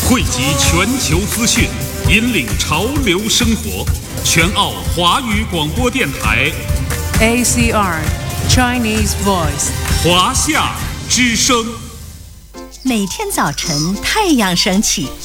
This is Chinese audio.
汇集全球资讯，引领潮流生活。全澳华语广播电台 ACR Chinese Voice 华夏之声。 每天早晨太阳升起，